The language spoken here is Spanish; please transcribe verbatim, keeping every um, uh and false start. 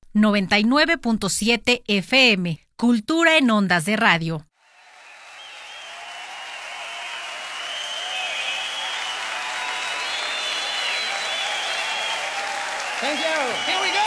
noventa y nueve punto siete F M. Cultura en ondas de radio. Thank you. Here we go.